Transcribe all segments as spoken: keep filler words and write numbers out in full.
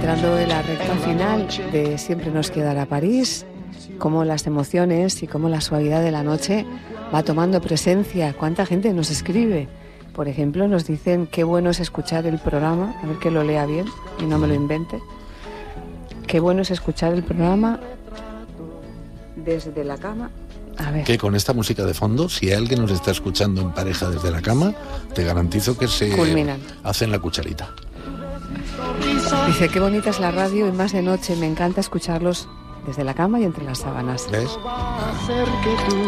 Entrando en la recta final de Siempre nos quedará París, cómo las emociones y cómo la suavidad de la noche va tomando presencia. ¿Cuánta gente nos escribe? Por ejemplo, nos dicen qué bueno es escuchar el programa, a ver que lo lea bien y no me lo invente. Qué bueno es escuchar el programa desde la cama. A ver. Que con esta música de fondo, si alguien nos está escuchando en pareja desde la cama, te garantizo que se culminan. Hacen la cucharita. Dice, qué bonita es la radio y más de noche, me encanta escucharlos desde la cama y entre las sábanas. ¿Ves? Hacer que tú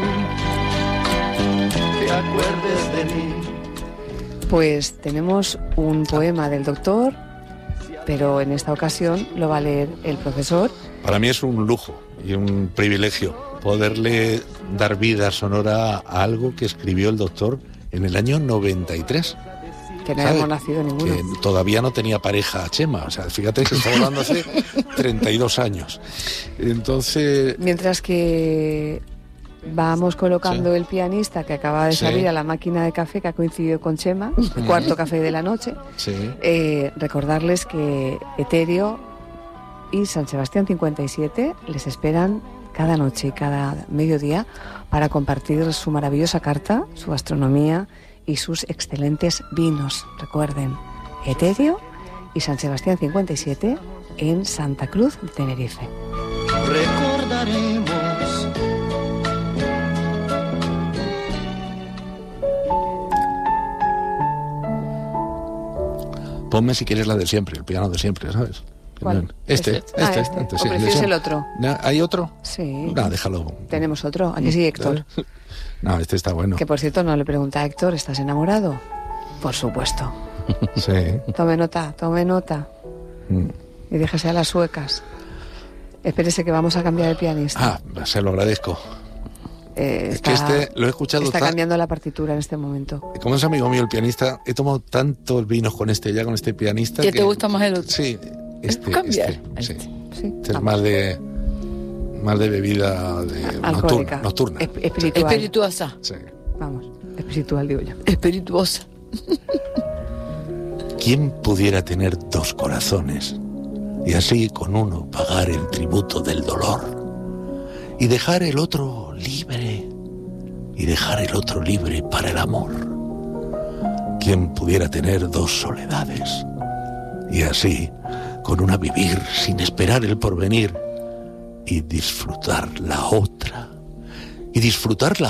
te acuerdes de mí. Pues tenemos un poema del doctor, pero en esta ocasión lo va a leer el profesor. Para mí es un lujo y un privilegio poderle dar vida sonora a algo que escribió el doctor en el año noventa y tres. Que no habíamos nacido ninguno. Que todavía no tenía pareja Chema. O sea, fíjate que estamos hablando hace treinta y dos años. Entonces... Mientras que vamos colocando sí. el pianista que acaba de salir sí. a la máquina de café que ha coincidido con Chema, el cuarto café de la noche, sí. eh, recordarles que Etéreo y San Sebastián cincuenta y siete les esperan cada noche y cada mediodía para compartir su maravillosa carta, su gastronomía y sus excelentes vinos. Recuerden, Etéreo y San Sebastián cincuenta y siete en Santa Cruz de Tenerife. Recordaremos ponme si quieres la de siempre, el piano de siempre, ¿sabes? ¿Cuál? Este, este, este, ah, este. este, este sí, ¿O prefieres el otro? ¿Hay otro? Sí. No, déjalo. Tenemos otro. Aquí sí, Héctor. No, este está bueno. Que por cierto no le pregunta a Héctor, ¿estás enamorado? Por supuesto. Sí. Tome nota, tome nota. Mm. Y déjese a las suecas. Espérese que vamos a cambiar el pianista. Ah, se lo agradezco. Eh, es está, que este lo he escuchado. Está tan... cambiando la partitura en este momento. Como es amigo mío el pianista, he tomado tantos vinos con este ya, con este pianista. ¿Qué que... te gusta más el otro? Sí, este. Cambiar. Este, sí. Sí, este es más de, más de bebida de alcohólica. Nocturna. Es, espiritual. Espirituosa. Sí. Vamos, espiritual digo yo. Espirituosa. ¿Quién pudiera tener dos corazones y así con uno pagar el tributo del dolor y dejar el otro libre y dejar el otro libre para el amor? ¿Quién pudiera tener dos soledades y así con una vivir sin esperar el porvenir y disfrutar la otra y disfrutar la